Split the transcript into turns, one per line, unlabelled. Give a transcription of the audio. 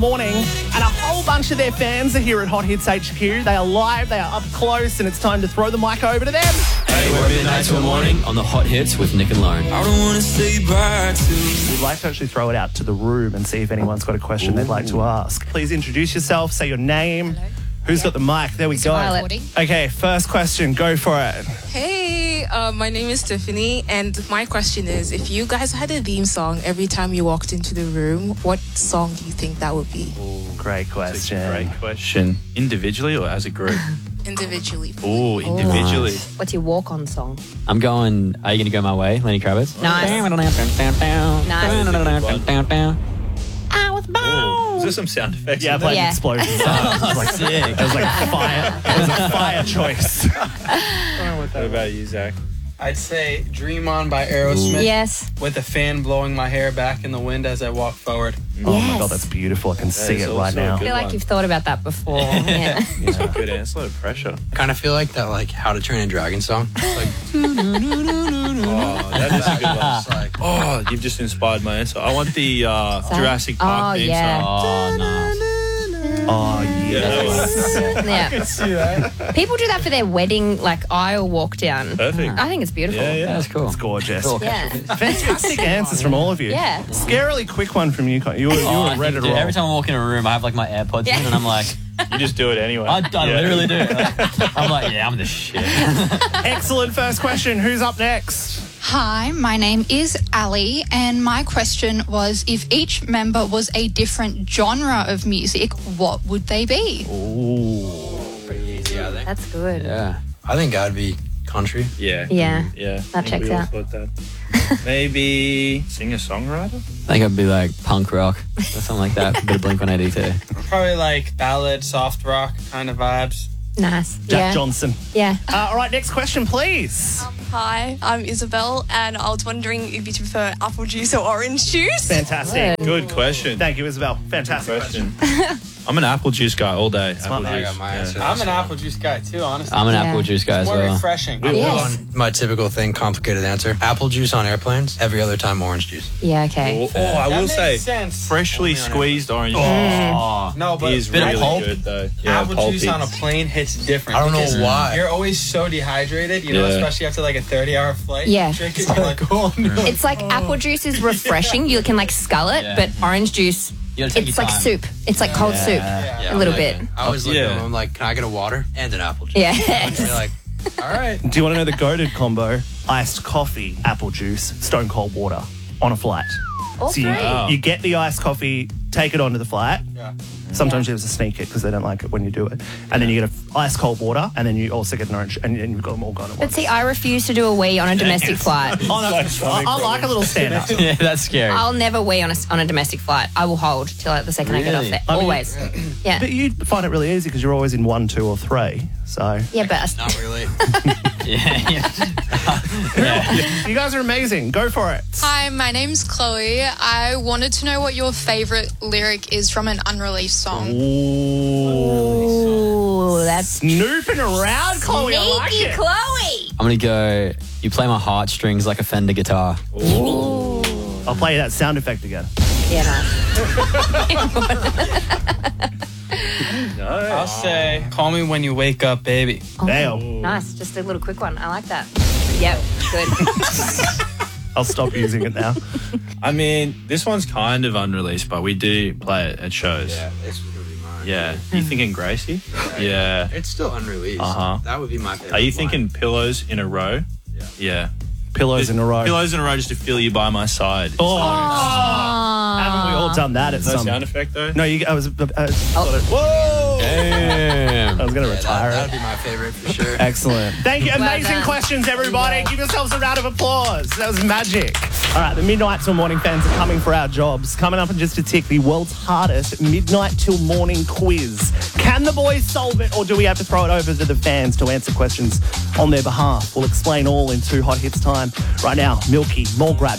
Morning, and a whole bunch of their fans are here at Hot Hits HQ. They are live, they are up close, and it's time to throw the mic over to them.
Hey, we're midnight till morning on the Hot Hits with Nick and Lauren.
I don't want to say bye to.
We'd like to actually throw it out to the room and see if anyone's got a question they'd like to ask. Please introduce yourself, say your name. Hello. Who's got the mic? There we go.
Violet.
Okay, first question, go for it.
Hey, my name is Tiffany, and my question is, if you guys had a theme song every time you walked into the room, what song do you think that would be?
Great question.
Great question. Individually or as a group?
Individually.
Oh, individually.
What's your walk-on song?
I'm going, Are You Gonna Go My Way, Lenny Kravitz?
Nice. I was born.
Is there some sound effects?
Yeah, I played
Yeah.
explosions. It was like sick. It was like fire. It was a fire choice.
What about you, Zach?
I'd say Dream On by Aerosmith.
Yes.
With the fan blowing my hair back in the wind as I walk forward.
Oh my
Yes.
God, that's beautiful. I can see
is
it right
also
now.
a
I
good
feel like
one.
you've thought about that before. Yeah.
It's a good answer. A lot of pressure.
Kind of feel like that, like How to Train a Dragon song. It's like,
Oh, that is a good one.
it's like,
Oh, you've just inspired my answer. I want the Jurassic Park theme
yeah.
song.
Oh, nice.
Oh, yes.
Yeah.
See that?
People do that for their wedding, like aisle walk down.
Perfect.
I think it's beautiful.
Yeah, yeah.
That's cool.
It's gorgeous.
Yeah.
Fantastic answers from all of you.
Yeah.
Scarily quick one from you. You were
I
ready to
think, dude,
roll.
every time I walk in a room, I have like my AirPods in and I'm like,
You just do it anyway.
I
Yeah.
literally do. I'm like, yeah, I'm the shit.
Excellent first question. Who's up next?
Hi, my name is Ali, and my question was, if each member was a different genre of music, what would they be?
pretty easy, I think.
That's good.
Yeah.
I think I'd be country.
Yeah.
Yeah.
Yeah.
That
I think
checks
we all
out.
thought that. Maybe singer-songwriter?
I think I'd be like punk rock or something like that. A bit of Blink-182.
Probably like ballad, soft rock kind of vibes.
Nice.
Jack
yeah.
Johnson.
Yeah.
All right, next question, please.
Hi, I'm Isabel, and I was wondering if you prefer apple juice or orange juice.
Fantastic.
Good question.
Thank you, Isabel. Fantastic question.
I'm an apple juice guy all day.
Smart
Apple
man.
I
juice.
got my
Yeah.
answer.
I'm an apple juice guy too, honestly.
I'm an
Yeah.
apple juice guy as
More
well.
refreshing.
Yes.
My typical thing, complicated answer. Apple juice on airplanes. Every other time, orange juice.
Yeah, okay.
Oh, I
That
will
makes
say,
sense.
freshly
Only on
squeezed orange juice
No, but
is
Bit of
really
pulp.
good though. Yeah,
apple
pulpy.
juice on a plane hits different.
I don't know
because
why.
You're always so dehydrated, you know,
Yeah.
especially after like a 30-hour flight.
Yeah.
Drink it, you're like, oh no.
It's like apple juice is refreshing. You can like scull it,
Yeah.
but orange juice,
You gotta take
it's
your
like
time.
soup. It's like cold soup.
Yeah,
A little
I'm
bit.
like- I always look
Yeah.
at them, I'm like, can I get a water and an apple juice?
Yeah.
You're like, all right.
Do you want to know the goated combo? Iced coffee, apple juice, stone cold water on a flight.
All
So
three.
you get the iced coffee, take it onto the flight.
Yeah.
Sometimes you have to sneak it because they don't like it when you do it. And then you get ice cold water, and then you also get an orange, and you've got them all gone at
But
once.
see, I refuse to do a wee on a domestic flight.
Oh, no, I like a little stand up.
Yeah, that's scary.
I'll never wee on a domestic flight. I will hold till the second I get off
Really?
there.
I mean-
Always. Yeah.
But you find it really easy because you're always in 1, 2, or 3. So
Yeah, but
Not really.
yeah.
you guys are amazing. Go for it.
Hi, my name's Chloe. I wanted to know what your favorite lyric is from an unreleased song.
ooh, that's
Snooping around, Chloe. I like
sneaky,
it.
Chloe.
I'm gonna go, you play my heartstrings like a Fender guitar.
I'll play that sound effect again.
Yeah,
I'll say, call me when you wake up, baby.
Damn.
nice. Just a little quick one. I like that. Yep, good.
I'll stop using it now.
I mean, this one's kind of unreleased, but we do play it at shows.
Yeah, this would be mine.
Yeah. You thinking Gracie? Yeah.
It's still unreleased.
Uh-huh.
That would be my favorite.
Are you
line.
thinking pillows in a row?
Yeah.
Yeah.
Pillows in a row.
Pillows in a row just to feel you by my side.
Oh, haven't we all done that at
No
some?
sound effect though?
No, I was.
Whoa!
Damn.
I was going to retire
That
it.
would be my favorite for sure.
Excellent. Thank you. Amazing
done.
questions, everybody. Give yourselves a round of applause. That was magic. All right, the Midnight Till Morning fans are coming for our jobs. Coming up in just a tick, the world's hardest Midnight Till Morning quiz. Can the boys solve it, or do we have to throw it over to the fans to answer questions on their behalf? We'll explain all in 2 Hot Hits time. Right now, Milky, Mole Grab,